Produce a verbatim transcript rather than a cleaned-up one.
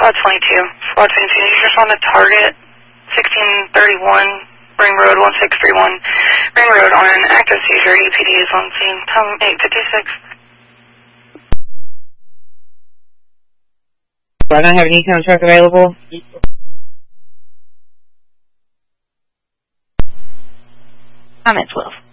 Squad twenty-two. Squad twenty-two, you just on the target, sixteen thirty-one, Ring Road, one six three one. Ring Road on an active seizure, E P D is on scene. Time eight fifty-six. Do I not have an econ truck available? I'm at twelve.